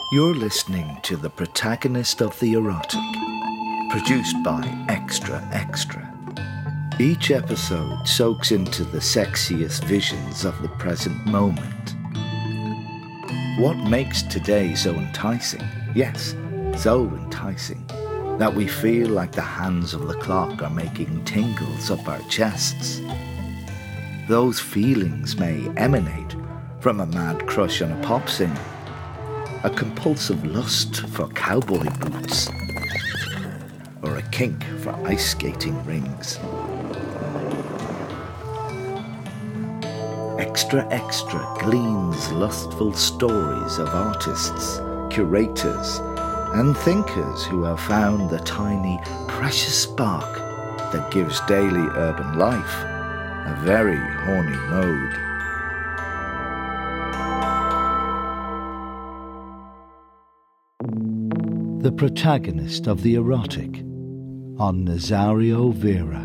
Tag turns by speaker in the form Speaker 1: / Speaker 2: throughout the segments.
Speaker 1: You're listening to The Protagonist of the Erotic, produced by Extra Extra. Each episode soaks into the sexiest visions of the present moment. What makes today so enticing, yes, so enticing, that we feel like the hands of the clock are making tingles up our chests? Those feelings may emanate from a mad crush on a pop singer, a compulsive lust for cowboy boots, or a kink for ice skating rings. Extra Extra gleans lustful stories of artists, curators, and thinkers who have found the tiny, precious spark that gives daily urban life a very horny mode. The Protagonist of the Erotic on Nazario Vera.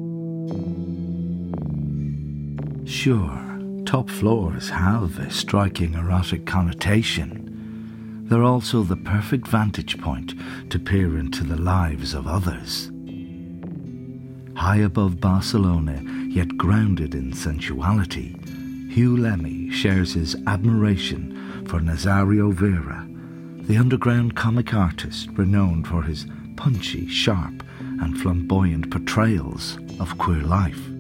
Speaker 1: Sure, top floors have a striking erotic connotation. They're also the perfect vantage point to peer into the lives of others. High above Barcelona, yet grounded in sensuality, Hugh Lemmy shares his admiration for Nazario Vera, the underground comic artist renowned for his punchy, sharp and flamboyant portrayals of queer life.